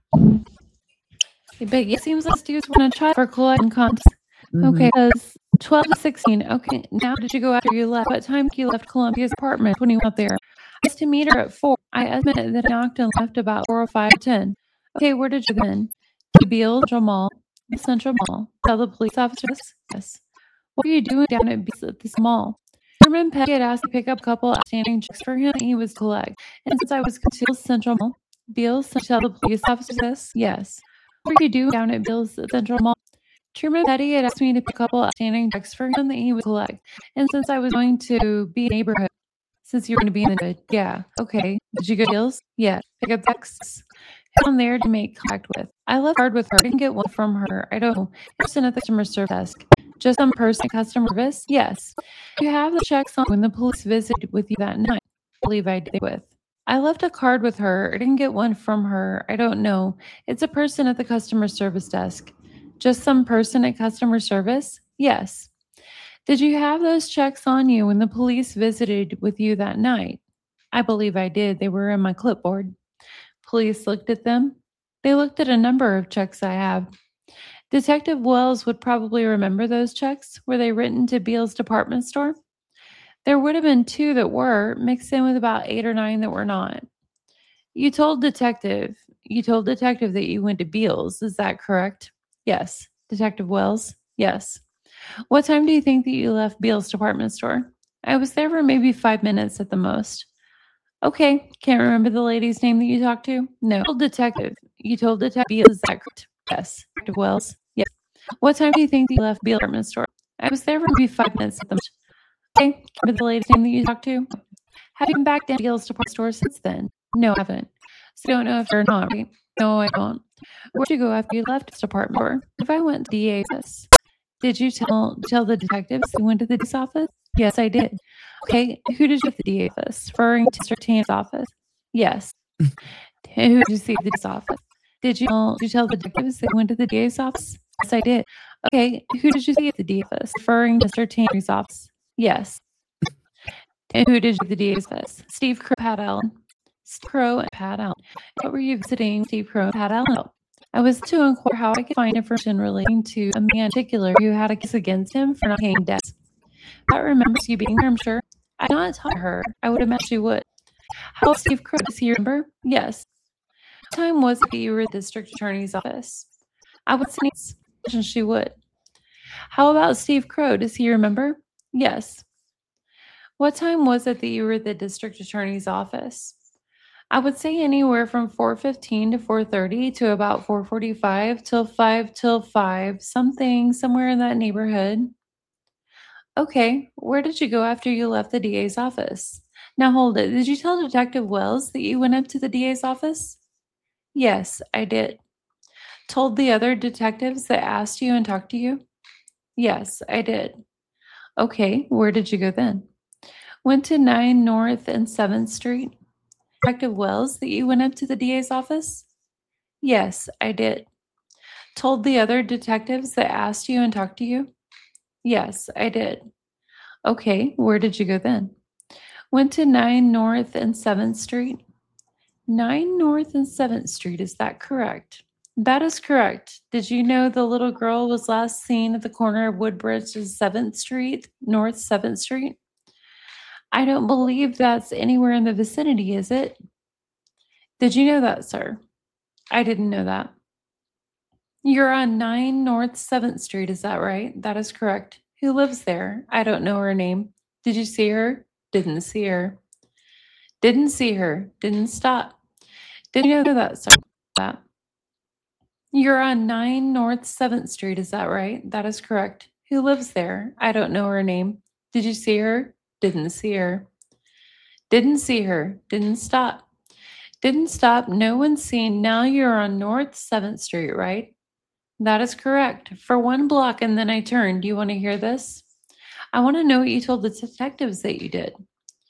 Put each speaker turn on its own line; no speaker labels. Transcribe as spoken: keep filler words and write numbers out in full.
But yeah, it seems like students want to try for collecting contest. Okay, because twelve to sixteen. Okay, now did you go after you left? What time you left Columbia's apartment when you went out there? I was to meet her at four. I admitted that I knocked and left about four or five or ten. Okay, where did you go then? To Beale Central Mall. Central Mall. Tell the police officers? Yes. What are you doing down at Beale at this mall? Chairman Petty had asked to pick up a couple outstanding checks for him, and he was collect. And since I was to Beale Central Mall, Beale, tell the police officers this? Yes. What are you doing down at Beale Central Mall? Chairman Petty had asked me to pick a couple outstanding checks for him that he would collect. And since I was going to be in the neighborhood, since you were going to be in the neighborhood, yeah, okay. Did you go to Beale's? Yeah. Pick up checks. Down there to make contact with. I left a card with her. I didn't get one from her. I don't know. Person at the customer service desk. Just some person at customer service? Yes. You have the checks on when the police visited with you that night. I believe I did with. I left a card with her. I didn't get one from her. I don't know. It's a person at the customer service desk. Just some person at customer service? Yes. Did you have those checks on you when the police visited with you that night? I believe I did. They were in my clipboard. Police looked at them. They looked at a number of checks I have. Detective Wells would probably remember those checks. Were they written to Beale's department store? There would have been two that were, mixed in with about eight or nine that were not. You told Detective, you told Detective that you went to Beale's. Is that correct? Yes. Detective Wells? Yes. What time do you think that you left Beale's department store? I was there for maybe five minutes at the most. Okay. Can't remember the lady's name that you talked to? No. You told Detective. You told Detective Beale. Is that correct? Yes. Detective Wells? Yes. What time do you think that you left Beale's department store? I was there for maybe five minutes at the most. Okay. Can't remember the lady's name that you talked to? Have you been back down to Beale's department store since then? No, I haven't. So I don't know if you're not, right? No, I don't. Where'd you go after you left this department store? If I went to the D A's office. Did you tell tell the detectives you went to the D A's office? Yes, I did. Okay, who did you go to the D A's office? Referring to Mister Tan's office? Yes. Who did you see at the D A's office? Did you, tell, did you tell the detectives that you went to the D A's office? Yes, I did. Okay, who did you see at the D A's office? Referring to Mister Tan's office? Yes. And who did you at the D A's office? Steve Crow, Pat Allen. Steve Crow and Pat Allen. What were you visiting Steve Crow and Pat Allen? I was to inquire how I could find information relating to a man in particular who had a case against him for not paying debts. Pat remembers you being there, I'm sure. I did not tell her. I would imagine she would. How was Steve Crow? Does he remember? Yes. What time was it that you were at the district attorney's office? I would say she would. How about Steve Crow? Does he remember? Yes. What time was it that you were at the district attorney's office? I would say anywhere from four fifteen to four thirty to about four forty-five till five till five, something somewhere in that neighborhood. Okay, where did you go after you left the D A's office? Now hold it. Did you tell Detective Wells that you went up to the D A's office? Yes, I did. Told the other detectives that asked you and talked to you? Yes, I did. Okay, where did you go then? Went to nine North and seventh Street. Detective Wells that you went up to the D A's office? Yes, I did. Told the other detectives that asked you and talked to you? Yes, I did. Okay, where did you go then? Went to nine North and seventh Street. nine North and seventh Street, is that correct? That is correct. Did you know the little girl was last seen at the corner of Woodbridge and seventh Street, North seventh Street? I don't believe that's anywhere in the vicinity, is it? Did you know that, sir? I didn't know that. You're on nine North seventh Street, is that right? That is correct. Who lives there? I don't know her name. Did you see her? Didn't see her. Didn't see her. Didn't stop. Did you know that, sir? That. You're on nine North seventh Street, is that right? That is correct. Who lives there? I don't know her name. Did you see her? Didn't see her. Didn't see her. Didn't stop. Didn't stop. No one's seen. Now you're on North seventh Street, right? That is correct. For one block and then I turned. Do you want to hear this? I want to know what you told the detectives that you did.